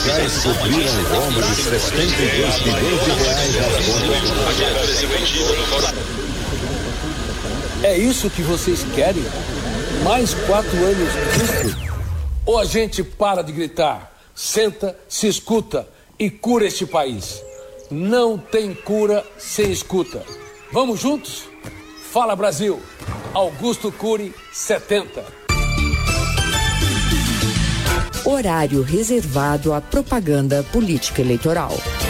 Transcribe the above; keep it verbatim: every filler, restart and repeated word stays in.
policiais cobriram o rombo de sessenta e dois milhões de reais nas contas do... É isso que vocês querem? Mais quatro anos disso? Ou a gente para de gritar, senta, se escuta e cura este país? Não tem cura sem escuta. Vamos juntos? Fala Brasil! Augusto Cury, setenta. Horário reservado à propaganda política eleitoral.